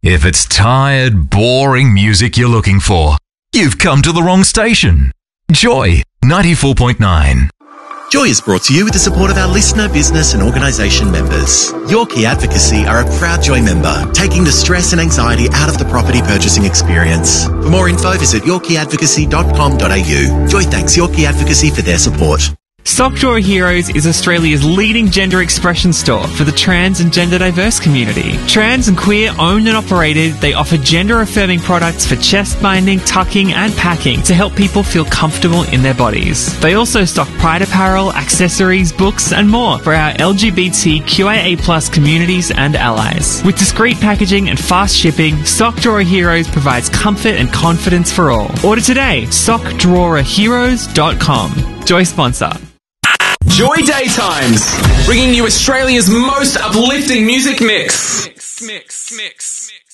If it's tired, boring music you're looking for, you've come to the wrong station. Joy 94.9. Joy is brought to you with the support of our listener, business and organisation members. Yorkie Advocacy are a proud Joy member, taking the stress and anxiety out of the property purchasing experience. For more info, visit yorkieadvocacy.com.au. Joy thanks Yorkie Advocacy for their support. Sock Drawer Heroes is Australia's leading gender expression store for the trans and gender diverse community. Trans and queer owned and operated, they offer gender affirming products for chest binding, tucking and packing to help people feel comfortable in their bodies. They also stock pride apparel, accessories, books and more for our LGBTQIA+ communities and allies. With discreet packaging and fast shipping, Sock Drawer Heroes provides comfort and confidence for all. Order today, sockdrawerheroes.com. Joy sponsor. Joy Daytimes, bringing you Australia's most uplifting music mix.